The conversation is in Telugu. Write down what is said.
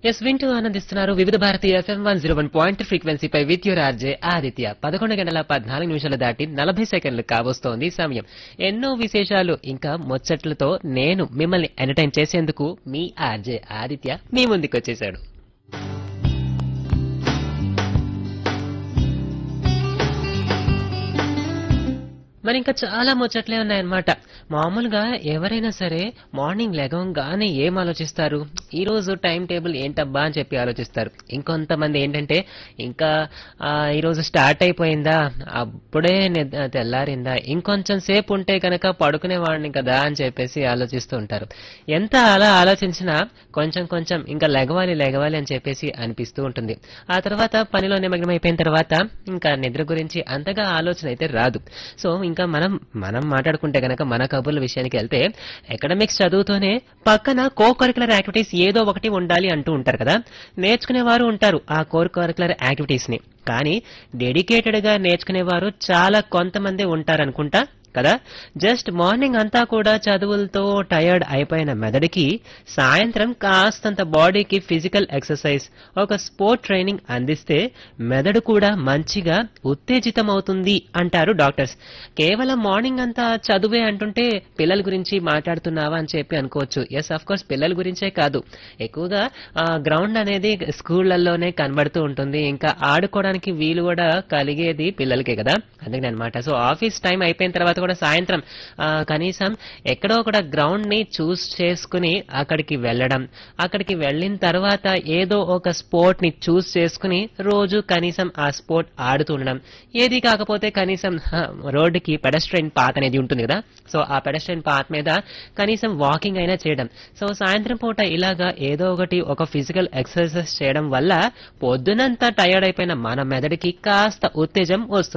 ఎస్ వింటూ ఆనందిస్తున్నారు వివిధ Bharati FM 101 ఫ్రీక్వెన్సీపై with your RJ Aditya 11 గంటల 14 నిమిషాలు దాటి 40 సెకండ్లు కావస్తోంది సమయం. ఎన్నో విశేషాలు ఇంకా ముచ్చట్లతో నేను మిమ్మల్ని ఎంటర్టైన్ చేసేందుకు మీ ఆర్జే ఆదిత్య మీ ముందుకొచ్చేశాడు. మరి ఇంకా చాలా ముచ్చట్లే ఉన్నాయన్నమాట. మామూలుగా ఎవరైనా సరే మార్నింగ్ లెగవంగానే ఏం ఆలోచిస్తారు? ఈ రోజు టైం టేబుల్ ఏంటబ్బా అని చెప్పి ఆలోచిస్తారు. ఇంకొంతమంది ఏంటంటే ఇంకా ఈ రోజు స్టార్ట్ అయిపోయిందా, అప్పుడే తెల్లారిందా, ఇంకొంచెం సేపు ఉంటే కనుక పడుకునేవాడిని కదా అని చెప్పేసి ఆలోచిస్తూ ఉంటారు. ఎంత అలా ఆలోచించినా కొంచెం కొంచెం ఇంకా లెగవాలి లెగవాలి అని చెప్పేసి అనిపిస్తూ ఉంటుంది. ఆ తర్వాత పనిలో నిమగ్నం అయిపోయిన తర్వాత ఇంకా నిద్ర గురించి అంతగా ఆలోచన అయితే రాదు. సో ఇంకా మనం మనం మాట్లాడుకుంటే గనక మన కబుర్ల విషయానికి వెళ్తే ఎకడమిక్స్ చదువుతూనే పక్కన కో కరికులర్ యాక్టివిటీస్ ఏదో ఒకటి ఉండాలి అంటూ ఉంటారు కదా. నేర్చుకునేవారు ఉంటారు ఆ కో కరికులర్ యాక్టివిటీస్ ని, కానీ డెడికేటెడ్ గా నేర్చుకునేవారు చాలా కొంతమంది ఉంటారనుకుంటా కదా. జస్ట్ మార్నింగ్ అంతా కూడా చదువులతో టయర్డ్ అయిపోయిన మెదడుకి సాయంత్రం కాస్తంత బాడీకి ఫిజికల్ ఎక్సర్సైజ్, ఒక స్పోర్ట్ ట్రైనింగ్ అందిస్తే మెదడు కూడా మంచిగా ఉత్తేజితం అవుతుంది అంటారు డాక్టర్స్. కేవలం మార్నింగ్ అంతా చదువే అంటుంటే పిల్లల గురించి మాట్లాడుతున్నావా అని చెప్పి అనుకోవచ్చు. ఎస్ అఫ్ కోర్స్ పిల్లల గురించే కాదు, ఎక్కువగా గ్రౌండ్ అనేది స్కూళ్లలోనే కనబడుతూ ఉంటుంది. ఇంకా ఆడుకోవడానికి వీలు కూడా కలిగేది పిల్లలకే కదా, అందుకని అనమాట. సో ఆఫీస్ టైం అయిపోయిన తర్వాత కూడా సాయంత్రం కనీసం ఎక్కడో ఒక గ్రౌండ్ ని చూస్ చేసుకుని అక్కడికి వెళ్ళడం, అక్కడికి వెళ్ళిన తర్వాత ఏదో ఒక స్పోర్ట్ ని చూస్ చేసుకుని రోజు కనీసం ఆ స్పోర్ట్ ఆడుతూ ఉండడం. ఏది కాకపోతే కనీసం రోడ్డుకి పెడస్ట్రైన్ పాత్ అనేది ఉంటుంది కదా, సో ఆ పెడస్ట్రైన్ పాత్ మీద కనీసం వాకింగ్ అయినా చేయడం. సో సాయంత్రం పూట ఇలాగా ఏదో ఒకటి ఒక ఫిజికల్ ఎక్సర్సైజ్ చేయడం వల్ల పొద్దునంతా టయర్డ్ అయిపోయిన మన మెదడుకి కాస్త ఉత్తేజం వస్తుంది.